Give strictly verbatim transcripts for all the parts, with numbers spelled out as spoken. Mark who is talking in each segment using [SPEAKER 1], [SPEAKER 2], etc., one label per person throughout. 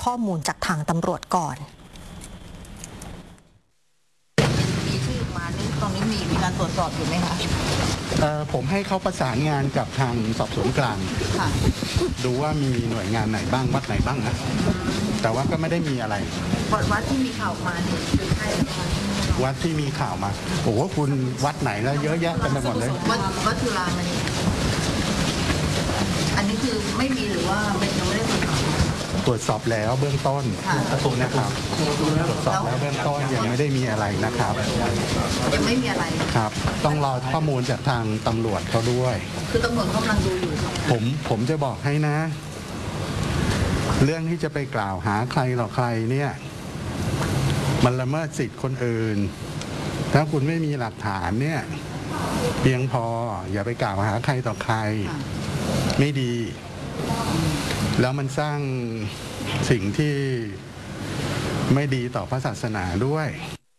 [SPEAKER 1] ข้อมูลจากทางตำรวจก่อน
[SPEAKER 2] มีชื่อมานี่ตรงนี้มีมีการตรวจสอบอยู่ไหมคะ
[SPEAKER 3] ผมให้เขาประสานงานกับทางสอบสวนกลางดูว่ามีหน่วยงานไหนบ้างวัดไหนบ้างนะแต่ว่าก็ไม่ได้มีอะไร
[SPEAKER 2] วัดที่มีข่าวมาเนี่ยคือใช่
[SPEAKER 3] วัดที่มีข่าวมาโอ้โหคุณวัดไหนแล้วเยอะแยะเต็มไปหมดเลย
[SPEAKER 2] วัดวัดจุฬามณีอันนี้คือไม่มีหรือว่าไม่ยังไม่ได้ตรวจสอบ
[SPEAKER 3] ตรวจสอบแล้วเบื้องต้นนะครับตรวจสอบแล้วเบื้องต้นยังไม่ได้มีอะไรนะครับ
[SPEAKER 2] ยังไม่มีอะไร
[SPEAKER 3] ครับต้องรอข้อมูลจากทางตำรวจเขาด้วย
[SPEAKER 2] คือตำรวจกำลังดูอยู่
[SPEAKER 3] ผมผมจะบอกให้นะเรื่องที่จะไปกล่าวหาใครหรอใครเนี่ยมันละเมิดสิทธิ์คนอื่นถ้าคุณไม่มีหลักฐานเนี่ยเพียงพออย่าไปกล่าวหาใครต่อใครไม่ดีแล้วมันสร้างสิ่งที่ไม่ดีต่อพระศาสนาด้วย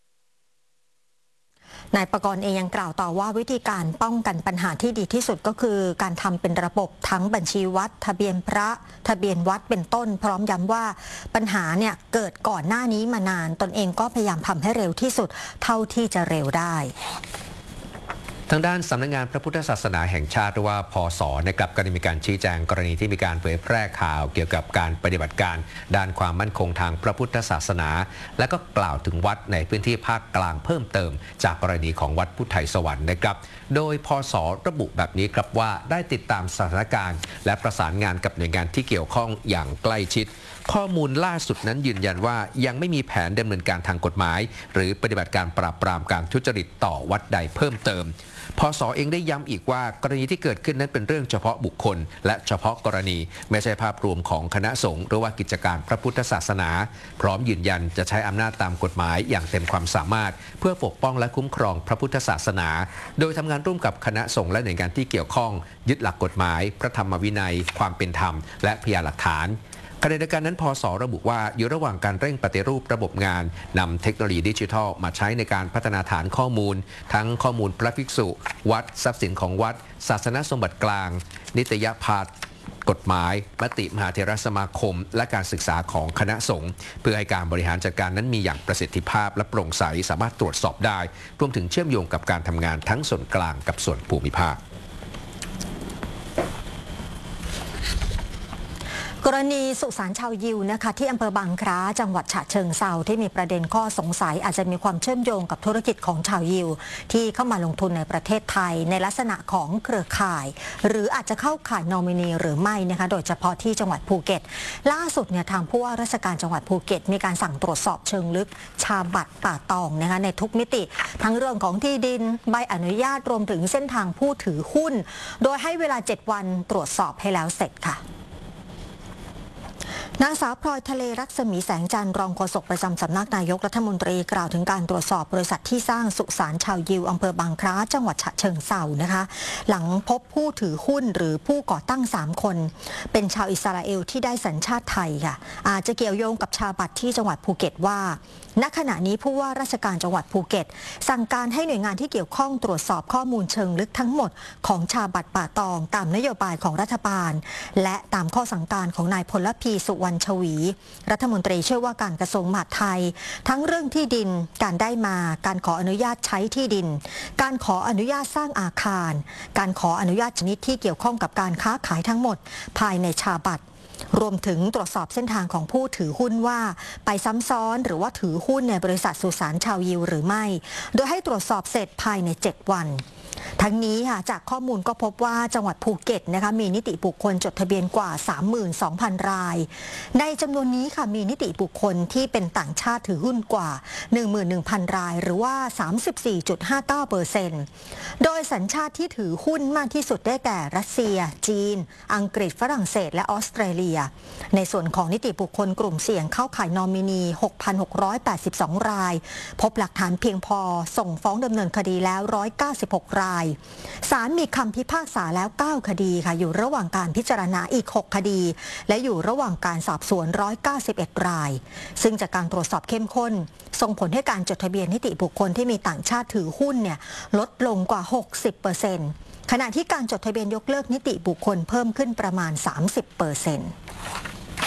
[SPEAKER 1] นายประกรณ์เองยังกล่าวต่อว่าวิธีการป้องกันปัญหาที่ดีที่สุดก็คือการทำเป็นระบบทั้งบัญชีวัดทะเบียนพระทะเบียนวัดเป็นต้นพร้อมย้ำว่าปัญหาเนี่ยเกิดก่อนหน้านี้มานานตนเองก็พยายามทำให้เร็วที่สุดเท่าที่จะเร็วได้
[SPEAKER 4] ทางด้านสำนักงานพระพุทธศาสนาแห่งชาติหรือว่าพศนะครับก็ได้มีการชี้แจงกรณีที่มีการเผยแพร่ข่าวเกี่ยวกับการปฏิบัติการด้านความมั่นคงทางพระพุทธศาสนาและก็กล่าวถึงวัดในพื้นที่ภาคกลางเพิ่มเติมจากกรณีของวัดพุทธไทยสวรรค์นะครับโดยพศระบุแบบนี้ครับว่าได้ติดตามสถานการณ์และประสานงานกับหน่วยงานที่เกี่ยวข้องอย่างใกล้ชิดข้อมูลล่าสุดนั้นยืนยันว่ายังไม่มีแผนดำเนินการทางกฎหมายหรือปฏิบัติการปราบปรามการทุจริตต่อวัดใดเพิ่มเติมพศเองได้ย้ำอีกว่ากรณีที่เกิดขึ้นนั้นเป็นเรื่องเฉพาะบุคคลและเฉพาะกรณีไม่ใช่ภาพรวมของคณะสงฆ์หรือว่ากิจการพระพุทธศาสนาพร้อมยืนยันจะใช้อำนาจตามกฎหมายอย่างเต็มความสามารถเพื่อปกป้องและคุ้มครองพระพุทธศาสนาโดยทำงานร่วมกับคณะสงฆ์และหน่วยงานที่เกี่ยวข้องยึดหลักกฎหมายพระธรรมวินัยความเป็นธรรมและพยานหลักฐานขณะเดียวกันนั้นพศระบุว่าอยู่ระหว่างการเร่งปฏิรูประบบงานนำเทคโนโลยีดิจิทัลมาใช้ในการพัฒนาฐานข้อมูลทั้งข้อมูลพระภิกษุวัดทรัพย์สินของวัดศาสนสมบัติกลางนิตยพาดกฎหมายมติมหาเถรสมาคมและการศึกษาของคณะสงฆ์เพื่อให้การบริหารจัดการนั้นมีอย่างประสิทธิภาพและโปร่งใสสามารถตรวจสอบได้รวมถึงเชื่อมโยงกับการทำงานทั้งส่วนกลางกับส่วนภูมิภาค
[SPEAKER 1] กรณีสุสานชาวยิวนะคะที่อำเภอบางคล้าจังหวัดฉะเชิงเทราที่มีประเด็นข้อสงสัยอาจจะมีความเชื่อมโยงกับธุรกิจของชาวยิวที่เข้ามาลงทุนในประเทศไทยในลักษณะของเครือข่ายหรืออาจจะเข้าข่ายนอมินีหรือไม่นะคะโดยเฉพาะที่จังหวัดภูเก็ตล่าสุดเนี่ยทางผู้ว่าราชการจังหวัดภูเก็ตมีการสั่งตรวจสอบเชิงลึกชาบัตรป่าตองนะคะในทุกมิติทั้งเรื่องของที่ดินใบอนุญาตรวมถึงเส้นทางผู้ถือหุ้นโดยให้เวลาเจ็ดวันตรวจสอบให้แล้วเสร็จค่ะนางสาวพลอยทะเลรัศมีแสงจันทร์รองโฆษกประจำสำนักนายกรัฐมนตรีกล่าวถึงการตรวจสอบบริษัทที่สร้างสุสานชาวยิวอำเภอบางคล้าจังหวัดฉะเชิงเทรานะคะหลังพบผู้ถือหุ้นหรือผู้ก่อตั้งสามคนเป็นชาวอิสราเอลที่ได้สัญชาติไทยค่ะอาจจะเกี่ยวโยงกับชาบัตรที่จังหวัดภูเก็ตว่าณขณะนี้ผู้ว่าราชการจังหวัดภูเก็ตสั่งการให้หน่วยงานที่เกี่ยวข้องตรวจสอบข้อมูลเชิงลึกทั้งหมดของชาบัตรป่าตองตามนโยบายของรัฐบาลและตามข้อสั่งการของนายพลพีสุวรรณชวีรัฐมนตรีช่วยว่าการกระทรวงมหาดไทยทั้งเรื่องที่ดินการได้มาการขออนุญาตใช้ที่ดินการขออนุญาตสร้างอาคารการขออนุญาตชนิดที่เกี่ยวข้องกับการค้าขายทั้งหมดภายในชาบัตรรวมถึงตรวจสอบเส้นทางของผู้ถือหุ้นว่าไปซ้ำซ้อนหรือว่าถือหุ้นในบริษัทสุสานชาวยิวหรือไม่โดยให้ตรวจสอบเสร็จภายในเจ็ดวันทั้งนี้ค่ะจากข้อมูลก็พบว่าจังหวัดภูเก็ตนะคะมีนิติบุคคลจดทะเบียนกว่า สามหมื่นสองพัน รายในจำนวนนี้ค่ะมีนิติบุคคลที่เป็นต่างชาติถือหุ้นกว่า หนึ่งหมื่นหนึ่งพัน รายหรือว่า สามสิบสี่จุดห้าเก้าเปอร์เซ็นต์ โดยสัญชาติที่ถือหุ้นมากที่สุดได้แก่รัสเซียจีนอังกฤษฝรั่งเศสและออสเตรเลียในส่วนของนิติบุคคลกลุ่มเสี่ยงเข้าข่ายนอมินี หกพันหกร้อยแปดสิบสอง รายพบหลักฐานเพียงพอส่งฟ้องดำเนินคดีแล้วหนึ่งร้อยเก้าสิบหกรายศาลมีคำพิพากษาแล้วเก้าคดีค่ะอยู่ระหว่างการพิจารณาอีกหกคดีและอยู่ระหว่างการสอบสวนหนึ่งร้อยเก้าสิบเอ็ดรายซึ่งจากการตรวจสอบเข้มข้นส่งผลให้การจดทะเบียนนิติบุคคลที่มีต่างชาติถือหุ้นเนี่ยลดลงกว่า หกสิบเปอร์เซ็นต์ ขณะที่การจดทะเบียนยกเลิกนิติบุคคลเพิ่มขึ้นประมาณ สามสิบเปอร์เซ็นต์